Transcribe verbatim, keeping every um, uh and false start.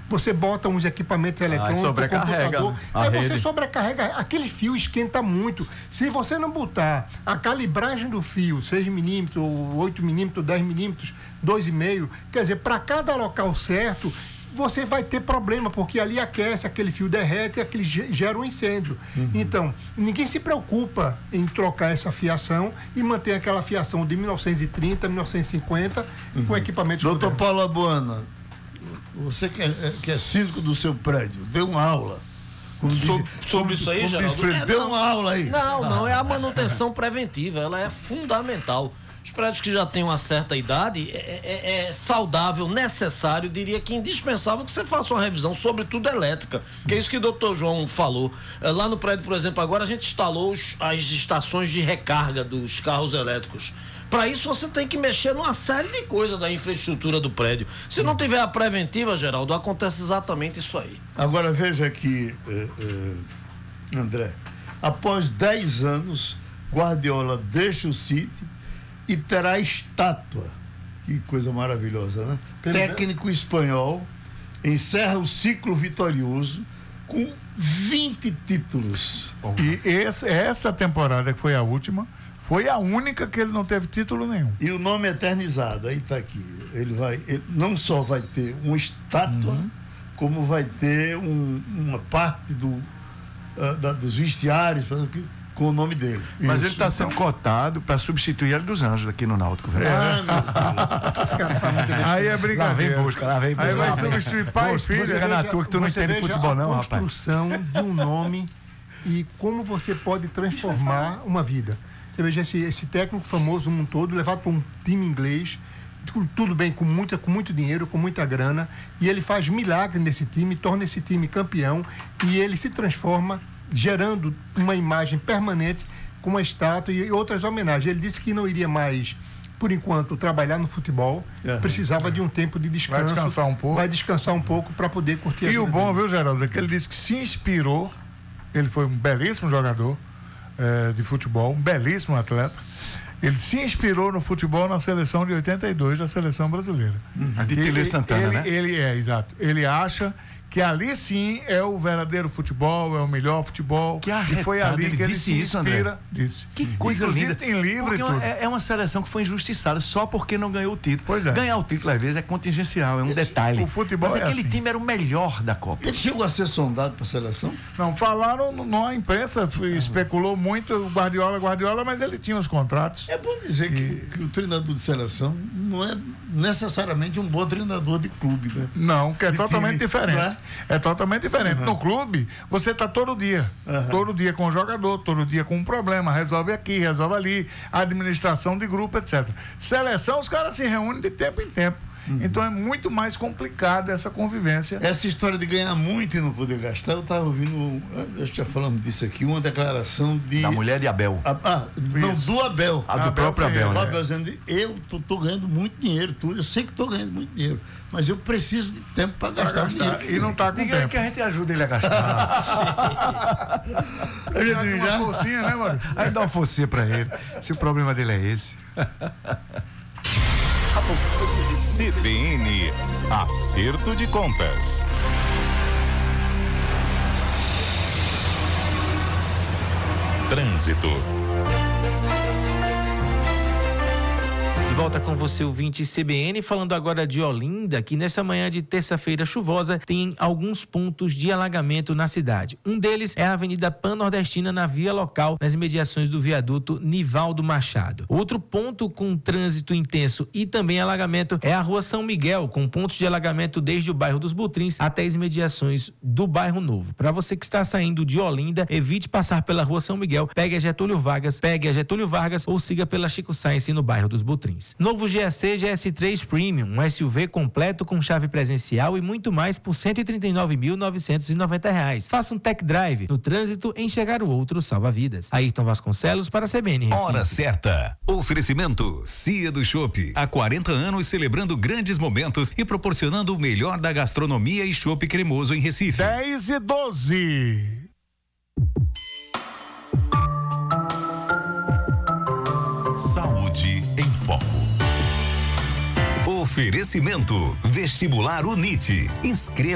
você bota uns equipamentos eletrônicos, ah, sobrecarrega computador, a aí rede. você sobrecarrega, aquele fio esquenta muito. Se você não botar a calibragem do fio, seis milímetros, oito milímetros, dez milímetros, dois vírgula cinco, quer dizer, para cada local certo, você vai ter problema, porque ali aquece, aquele fio derrete e aquele gera um incêndio. Uhum. Então, ninguém se preocupa em trocar essa fiação e manter aquela fiação de mil novecentos e trinta, mil novecentos e cinquenta, uhum, com equipamentos Doutor Paulo Abuana, você que é, que é síndico do seu prédio, deu uma aula. Sobre, diz, sobre isso aí, Geraldo? É, deu uma aula aí. Não, não, é a manutenção preventiva, ela é fundamental. Os prédios que já têm uma certa idade, é, é, é saudável, necessário, diria que indispensável que você faça uma revisão, sobretudo elétrica, Sim. que é isso que o doutor João falou. É, lá no prédio, por exemplo, agora a gente instalou os, as estações de recarga dos carros elétricos. Para isso você tem que mexer numa série de coisas da infraestrutura do prédio. Se não tiver a preventiva, Geraldo, acontece exatamente isso aí. Agora veja aqui, eh, eh, André, após dez anos, Guardiola deixa o City e terá estátua. Que coisa maravilhosa, né? Técnico espanhol encerra o ciclo vitorioso com vinte títulos. E esse, essa temporada, que foi a última, foi a única que ele não teve título nenhum. E o nome eternizado, aí está aqui. Ele vai, ele não só vai ter uma estátua, uhum, como vai ter um, uma parte do, uh, da, dos vestiários, com o nome dele. Mas Isso. ele está sendo cotado para substituir ele dos Anjos aqui no Náutico, velho. Ah, meu Deus. Esse cara faz muito bem. Aí é brincadeira. Lá vem busca, lá vem busca. Aí vai substituir pai e filho. Fica na tua que tu não entende futebol não, rapaz. A construção de um nome e como você pode transformar uma vida. Você veja esse, esse técnico famoso no mundo todo, levado para um time inglês, tudo bem, com, muita, com muito dinheiro, com muita grana, e ele faz milagre nesse time, torna esse time campeão, e ele se transforma, gerando uma imagem permanente com uma estátua e outras homenagens. Ele disse que não iria mais, por enquanto, trabalhar no futebol, uhum, precisava uhum. de um tempo de descanso. Vai descansar um pouco. Vai descansar um pouco para poder curtir a vida. E o bom, dele. viu, Geraldo, é que ele disse que se inspirou, ele foi um belíssimo jogador é, de futebol, um belíssimo atleta. Ele se inspirou no futebol na seleção de oitenta e dois da seleção brasileira. Uhum. A de Tele Santana, ele, né? Ele é, exato. Ele acha que ali sim é o verdadeiro futebol, é o melhor futebol. Que e foi ali ele que ele disse se isso, inspira. André. Disse. Que coisa Inclusive, linda. tem livro porque e tudo. É, é uma seleção que foi injustiçada só porque não ganhou o título. Pois é. Ganhar o título, às vezes, é contingencial, é um Esse, detalhe. O futebol Mas é aquele assim. time era o melhor da Copa. Ele chegou a ser sondado para a seleção? Não, falaram, não, a imprensa foi, especulou muito o Guardiola, Guardiola, mas ele tinha os contratos. É bom dizer que, E... que o treinador de seleção não é necessariamente um bom treinador de clube, né? Não, que é De totalmente time, diferente. não é? É totalmente diferente. Uhum. No clube, você tá todo dia. Uhum. Todo dia com o jogador, todo dia com um problema. Resolve aqui, resolve ali. Administração de grupo, etcétera. Seleção, os caras se reúnem de tempo em tempo. Uhum. Então é muito mais complicada essa convivência. Essa história de ganhar muito e não poder gastar, eu estava ouvindo, acho que já falamos disso aqui, uma declaração de... Da mulher de Abel. Ah, ah, não, do Abel. A do Abel próprio Ferreira, Abel, O né? Abel dizendo, eu tô, tô ganhando muito dinheiro, tudo, eu sei que tô ganhando muito dinheiro, mas eu preciso de tempo para gastar, gastar, dinheiro. e não tá com Diga aí tempo. que a gente ajuda ele a gastar. Ele dá uma forcinha, né, mano? Aí dá uma forcinha pra ele, se o problema dele é esse. C B N, Acerto de Contas. Trânsito. De volta com você, ouvinte C B N, falando agora de Olinda, que nesta manhã de terça-feira chuvosa tem alguns pontos de alagamento na cidade. Um deles é a Avenida Pan-Nordestina, na via local, nas imediações do viaduto Nivaldo Machado. Outro ponto com trânsito intenso e também alagamento é a Rua São Miguel, com pontos de alagamento desde o bairro dos Butrins até as imediações do bairro Novo. Para você que está saindo de Olinda, evite passar pela Rua São Miguel, pegue a Getúlio Vargas, pegue a Getúlio Vargas ou siga pela Chico Sainz no bairro dos Butrins. Novo G A C G S três Premium, um S U V completo com chave presencial e muito mais por cento e trinta e nove mil novecentos e noventa reais. Faça um tech drive no trânsito, enxergar o outro salva vidas. Ayrton Vasconcelos para a C B N Recife. Hora certa. Oferecimento Cia do Chopp. Há quarenta anos celebrando grandes momentos e proporcionando o melhor da gastronomia e chopp cremoso em Recife. dez e doze. Saúde em Foco. Oferecimento Vestibular UNIT. Inscreva